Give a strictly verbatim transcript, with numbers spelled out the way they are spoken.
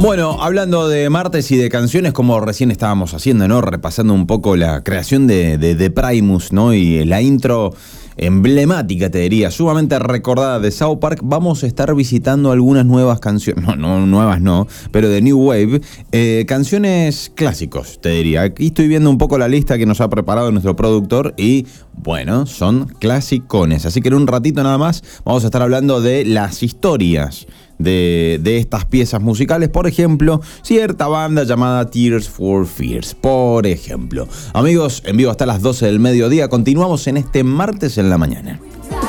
Bueno, hablando de martes y de canciones, como recién estábamos haciendo, ¿no? Repasando un poco la creación de, de, de Primus, ¿no? Y la intro emblemática, te diría, sumamente recordada de South Park. Vamos a estar visitando algunas nuevas canciones, no, no nuevas no, pero de New Wave, eh, canciones clásicos, te diría. Aquí estoy viendo un poco la lista que nos ha preparado nuestro productor y, bueno, son clasicones. Así que en un ratito nada más vamos a estar hablando de las historias De, de estas piezas musicales. Por ejemplo, cierta banda llamada Tears for Fears, por ejemplo. Amigos, en vivo hasta las doce del mediodía. Continuamos en este martes en la mañana.